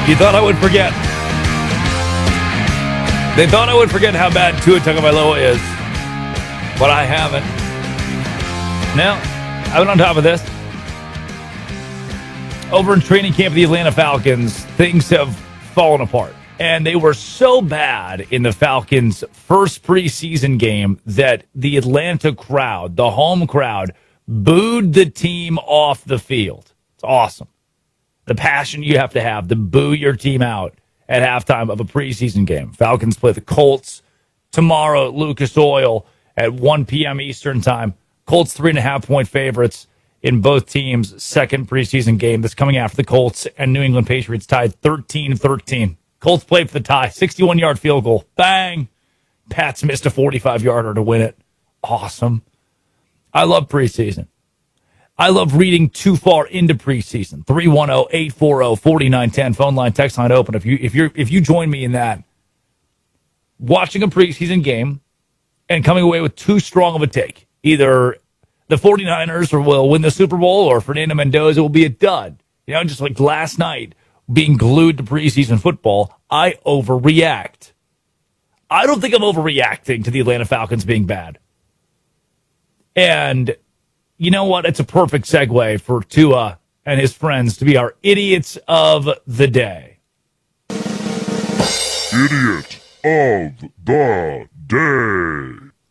You thought I would forget. They thought I would forget how bad Tua Tagovailoa is, but I haven't. Now, I've been on top of this. Over in training camp of the Atlanta Falcons, things have fallen apart. And they were so bad in the Falcons' first preseason game that the Atlanta crowd, the home crowd, booed the team off the field. It's awesome. The passion you have to boo your team out at halftime of a preseason game. Falcons play the Colts tomorrow at Lucas Oil at 1 p.m. Eastern time. Colts 3.5-point favorites in both teams' second preseason game that's coming after the Colts and New England Patriots tied 13-13. Colts played for the tie, 61-yard field goal. Bang! Pats missed a 45-yarder to win it. Awesome. I love preseason. I love reading too far into preseason. 310-840-4910. Phone line, text line open. If you join me in that, watching a preseason game and coming away with too strong of a take, either the 49ers will win the Super Bowl or Fernando Mendoza will be a dud. You know, just like last night, being glued to preseason football, I overreact. I don't think I'm overreacting to the Atlanta Falcons being bad. And you know what? It's a perfect segue for Tua and his friends to be our idiots of the day. Idiot of the day.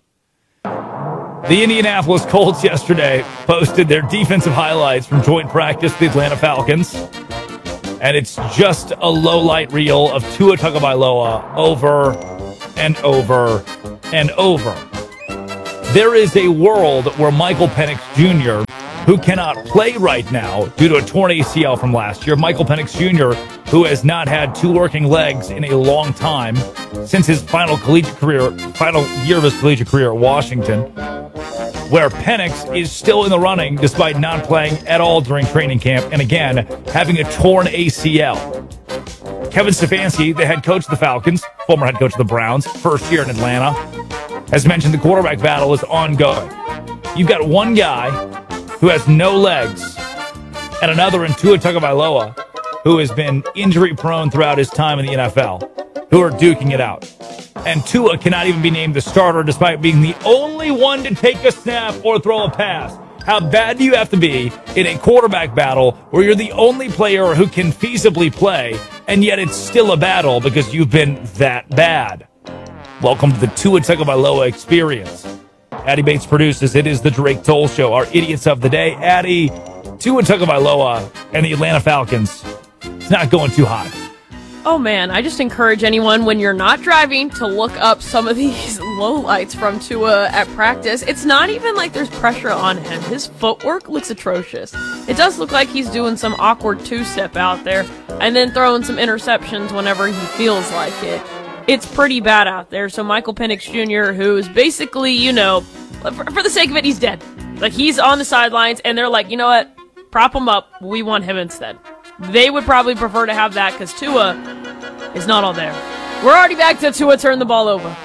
The Indianapolis Colts yesterday posted their defensive highlights from joint practice with the Atlanta Falcons. And it's just a low-light reel of Tua Tagovailoa over and over and over. There is a world where Michael Penix Jr., who cannot play right now due to a torn ACL from last year, Michael Penix Jr., who has not had two working legs in a long time since his final year of his collegiate career at Washington, where Penix is still in the running despite not playing at all during training camp, and again, having a torn ACL. Kevin Stefanski, the head coach of the Falcons, former head coach of the Browns, first year in Atlanta, has mentioned the quarterback battle is ongoing. You've got one guy who has no legs and another in Tua Tagovailoa who has been injury-prone throughout his time in the NFL, who are duking it out. And Tua cannot even be named the starter despite being the only one to take a snap or throw a pass. How bad do you have to be in a quarterback battle where you're the only player who can feasibly play, and yet it's still a battle because you've been that bad? Welcome to the Tua Tagovailoa experience. Addy Bates produces. It is the Drake Toll Show, our idiots of the day. Addy, Tua Tagovailoa and the Atlanta Falcons. It's not going too hot. Oh man, I just encourage anyone when you're not driving to look up some of these lowlights from Tua at practice. It's not even like there's pressure on him. His footwork looks atrocious. It does look like he's doing some awkward two-step out there and then throwing some interceptions whenever he feels like it. It's pretty bad out there. So Michael Penix Jr., who is basically, you know, for the sake of it, he's dead. Like, he's on the sidelines, and they're like, you know what? Prop him up. We want him instead. They would probably prefer to have that because Tua is not all there. We're already back to Tua turn the ball over.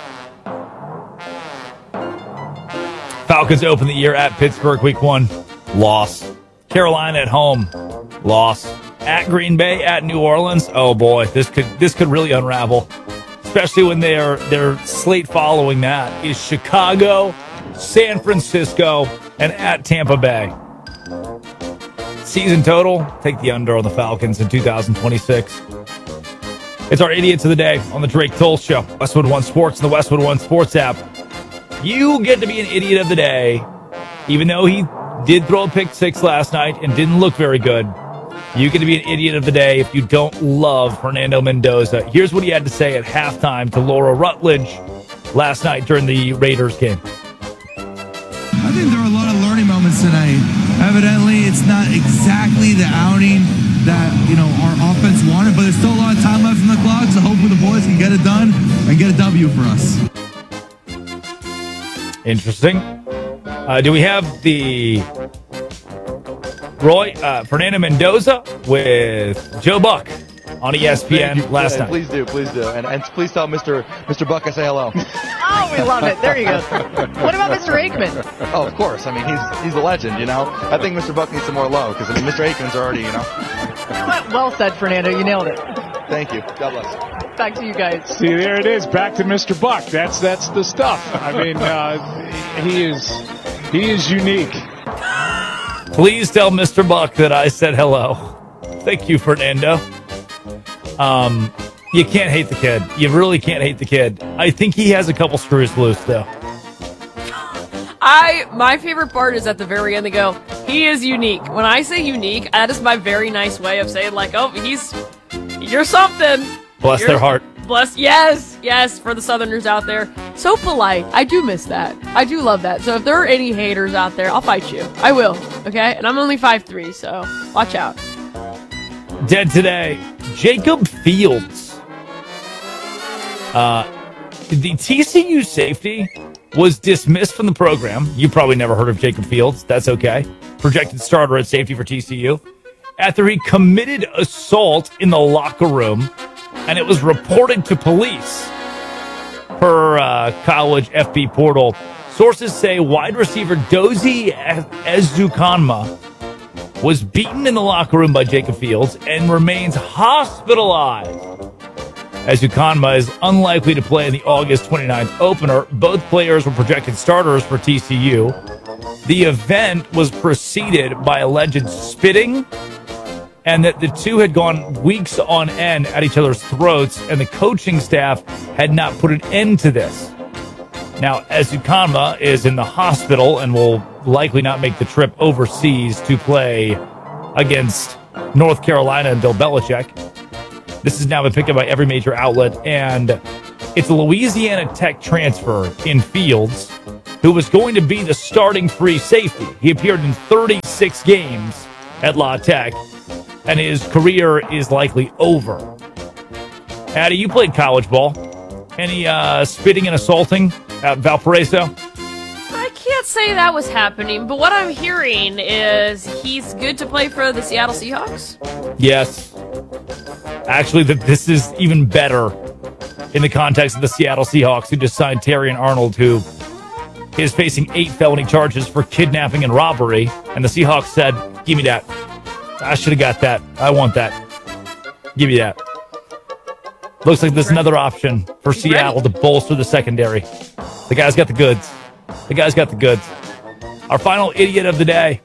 Falcons open the year at Pittsburgh, week 1. Loss. Carolina at home. Loss. At Green Bay, at New Orleans. Oh boy, this could really unravel. Especially when their slate following that is Chicago, San Francisco, and at Tampa Bay. Season total, take the under on the Falcons in 2026. It's our Idiots of the Day on the Drake Toll Show. Westwood One Sports and the Westwood One Sports app. You get to be an Idiot of the Day, even though he did throw a pick six last night and didn't look very good. You get to be an Idiot of the Day if you don't love Fernando Mendoza. Here's what he had to say at halftime to Laura Rutledge last night during the Raiders game. I think there were a lot of learning moments tonight. Evidently, it's not exactly the outing that, you know, our offense wanted, but there's still a lot of time left in the clock, so hopefully the boys can get it done and get a W for us. Interesting. Do we have the Fernando Mendoza with Joe Buck on ESPN last night? Please do. And please tell Mr. Buck I say hello. Oh, we love it. There you go. What about Mr. Aikman? Oh, of course. I mean, he's a legend, you know. I think Mr. Buck needs some more love because, I mean, Mr. Aikman's already, you know. Well said, Fernando. You nailed it. Thank you. God bless. Back to you guys. See, there it is. Back to Mr. Buck. That's the stuff. I mean, he is unique. Please tell Mr. Buck that I said hello. Thank you, Fernando. You can't hate the kid. You really can't hate the kid. I think he has a couple screws loose, though. My favorite part is at the very end they go, he is unique. When I say unique, that is my very nice way of saying like, oh, you're something. Bless their heart. Yes, for the Southerners out there. So polite. I do miss that. I do love that. So if there are any haters out there, I'll fight you. I will, okay? And I'm only 5'3", so watch out. Dead today, Jacob Fields. The TCU safety was dismissed from the program. You probably never heard of Jacob Fields. That's okay. Projected starter at safety for TCU. After he committed assault in the locker room, and it was reported to police. Per college FB portal, sources say wide receiver Dozie Ezukanma was beaten in the locker room by Jacob Fields and remains hospitalized. Ezukanma is unlikely to play in the August 29th opener. Both players were projected starters for TCU. The event was preceded by alleged spitting, and that the two had gone weeks on end at each other's throats, and the coaching staff had not put an end to this. Now, Ezukanma is in the hospital and will likely not make the trip overseas to play against North Carolina and Bill Belichick. This has now been picked up by every major outlet, and it's a Louisiana Tech transfer in Fields, who was going to be the starting free safety. He appeared in 36 games at La Tech, and his career is likely over. Addie, you played college ball. Any spitting and assaulting at Valparaiso? I can't say that was happening, but what I'm hearing is he's good to play for the Seattle Seahawks. Yes. Actually, this is even better in the context of the Seattle Seahawks, who just signed Terrion Arnold, who is facing 8 felony charges for kidnapping and robbery. And the Seahawks said, give me that. I should have got that. I want that. Give me that. Looks like there's another option for Seattle to bolster the secondary. The guy's got the goods. The guy's got the goods. Our final idiot of the day.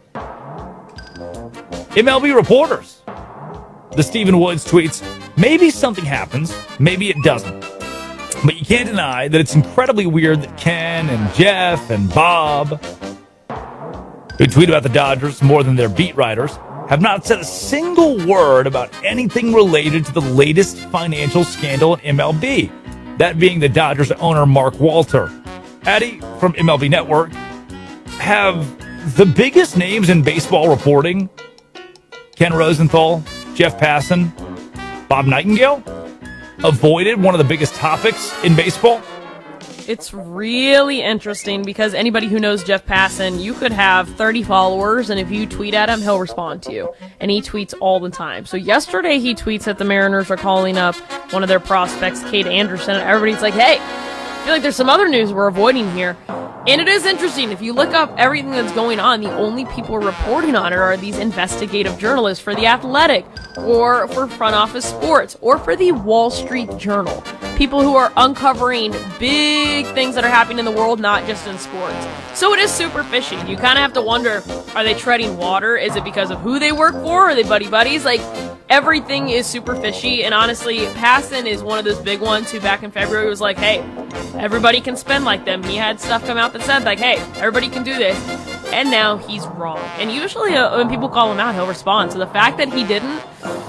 MLB reporters. The Stephen Woods tweets, maybe something happens, maybe it doesn't. But you can't deny that it's incredibly weird that Ken and Jeff and Bob, who tweet about the Dodgers more than their beat writers, have not said a single word about anything related to the latest financial scandal in MLB, that being the Dodgers owner Mark Walter. Addie from MLB Network, have the biggest names in baseball reporting, Ken Rosenthal, Jeff Passan, Bob Nightingale, avoided one of the biggest topics in baseball? It's really interesting because anybody who knows Jeff Passan, you could have 30 followers, and if you tweet at him, he'll respond to you. And he tweets all the time. So yesterday he tweets that the Mariners are calling up one of their prospects, Kate Anderson, and everybody's like, hey, I feel like there's some other news we're avoiding here. And it is interesting. If you look up everything that's going on, the only people reporting on it are these investigative journalists for The Athletic, or for Front Office Sports, or for the Wall Street Journal. People who are uncovering big things that are happening in the world, not just in sports. So it is super fishy. You kind of have to wonder, are they treading water? Is it because of who they work for? Are they buddy-buddies? Like, everything is super fishy. And honestly, Passan is one of those big ones who back in February was like, hey, everybody can spend like them. He had stuff come out that said, like, hey, everybody can do this. And now he's wrong. And usually when people call him out, he'll respond. So the fact that he didn't,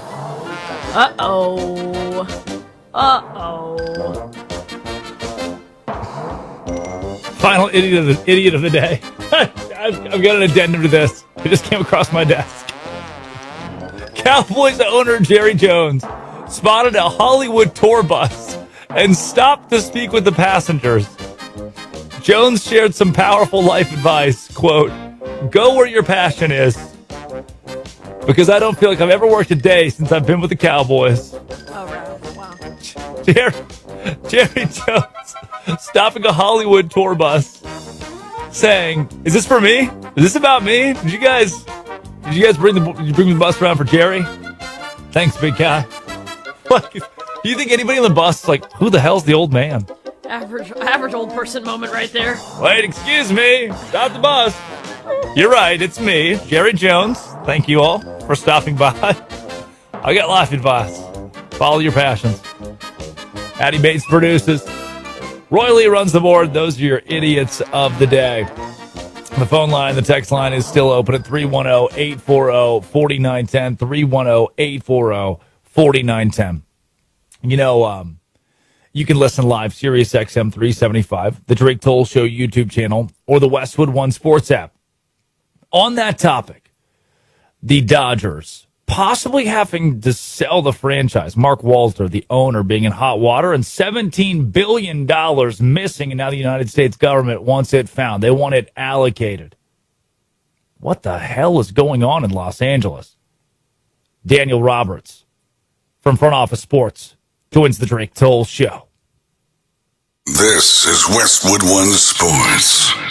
Final idiot of the day. I've got an addendum to this. It just came across my desk. Cowboys owner Jerry Jones spotted a Hollywood tour bus and stopped to speak with the passengers. Jones shared some powerful life advice, quote, go where your passion is. Because I don't feel like I've ever worked a day since I've been with the Cowboys. oh, wow. Jerry Jones stopping a Hollywood tour bus saying, is this for me? Is this about me? Did you guys bring the bus around for Jerry? Thanks, big guy. Like, do you think anybody on the bus is like, who the hell's the old man? Average old person moment right there. Wait, excuse me. Stop the bus. You're right. It's me, Jerry Jones. Thank you all for stopping by. I got life advice. Follow your passions. Addie Bates produces. Roy Lee runs the board. Those are your idiots of the day. The phone line, the text line is still open at 310-840-4910. 310-840-4910. You know, you can listen live, Sirius XM 375, the Drake Toll Show YouTube channel, or the Westwood One Sports app. On that topic, the Dodgers possibly having to sell the franchise. Mark Walter, the owner, being in hot water, and $17 billion missing, and now the United States government wants it found. They want it allocated. What the hell is going on in Los Angeles? Daniel Roberts from Front Office Sports joins the Drake Toll Show. This is Westwood One Sports.